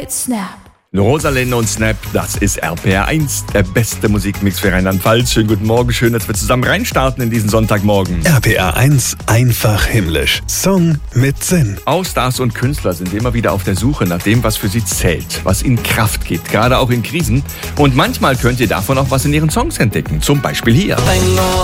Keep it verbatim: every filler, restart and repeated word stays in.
mit Snap. Rosaline und Snap, das ist R P R eins, der beste Musikmix für Rheinland-Pfalz. Schönen guten Morgen, schön, dass wir zusammen reinstarten in diesen Sonntagmorgen. R P R eins, einfach himmlisch. Song mit Sinn. Auch Stars und Künstler sind immer wieder auf der Suche nach dem, was für sie zählt, was ihnen Kraft gibt, gerade auch in Krisen. Und manchmal könnt ihr davon auch was in ihren Songs entdecken, zum Beispiel hier.